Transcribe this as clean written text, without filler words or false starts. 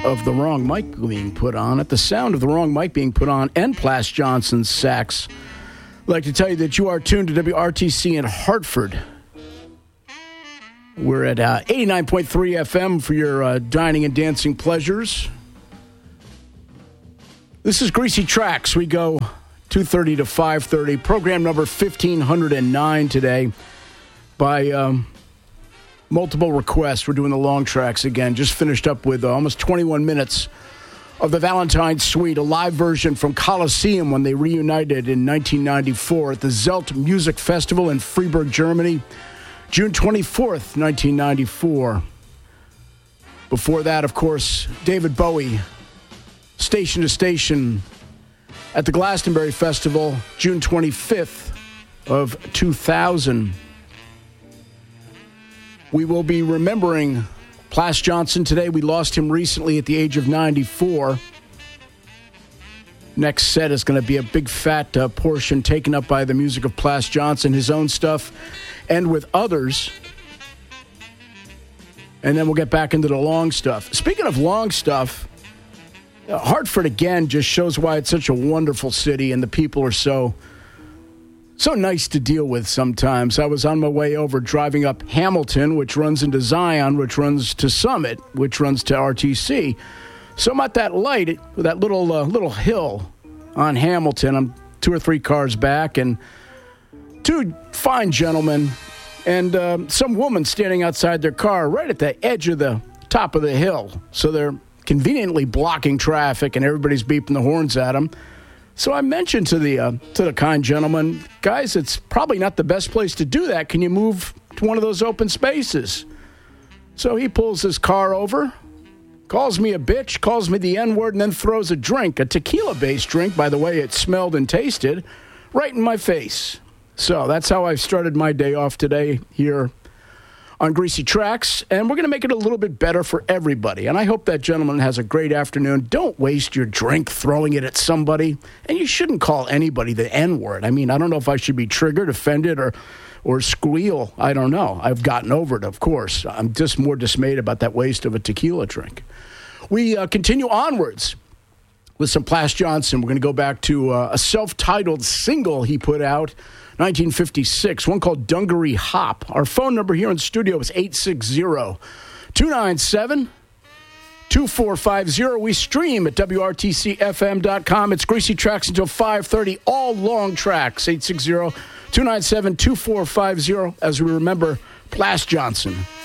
of the wrong mic being put on, at the sound of the wrong mic being put on, and Plas Johnson's sax, I'd like to tell you that you are tuned to WRTC in Hartford. We're at 89.3 FM for your dining and dancing pleasures. This is Greasy Tracks. We go 2:30 to 5:30. Program number 1509 today. By multiple requests, we're doing the long tracks again. Just finished up with almost 21 minutes of the Valentine Suite, a live version from Coliseum when they reunited in 1994 at the Zelt Music Festival in Freiburg, Germany, June 24th, 1994. Before that, of course, David Bowie, Station to Station at the Glastonbury Festival, June 25th of 2000. We will be remembering Plas Johnson today. We lost him recently at the age of 94. Next set is going to be a big fat portion taken up by the music of Plas Johnson, his own stuff, and with others. And then we'll get back into the long stuff. Speaking of long stuff, Hartford, again, just shows why it's such a wonderful city and the people are so nice to deal with sometimes. I was on my way over driving up Hamilton, which runs into Zion, which runs to Summit, which runs to RTC. So I'm at that light, that little hill on Hamilton. I'm 2 or 3 cars back, and 2 fine gentlemen and some woman standing outside their car right at the edge of the top of the hill. So they're conveniently blocking traffic, and everybody's beeping the horns at them. So I mentioned to the kind gentleman, guys, it's probably not the best place to do that. Can you move to one of those open spaces? So he pulls his car over, calls me a bitch, calls me the N-word, and then throws a drink, a tequila-based drink, by the way it smelled and tasted, right in my face. So that's how I've started my day off today here on Greasy Tracks, and we're going to make it a little bit better for everybody. And I hope that gentleman has a great afternoon. Don't waste your drink throwing it at somebody, and you shouldn't call anybody the N-word. I mean, I don't know if I should be triggered, offended, or squeal. I don't know. I've gotten over it, of course. I'm just more dismayed about that waste of a tequila drink. We continue onwards with some Plas Johnson. We're going to go back to a self-titled single he put out 1956, one called Dungaree Hop. Our phone number here in the studio is 860-297-2450. We stream at WRTCFM.com. It's Greasy Tracks until 5:30, all long tracks, 860-297-2450, as we remember Plas Johnson.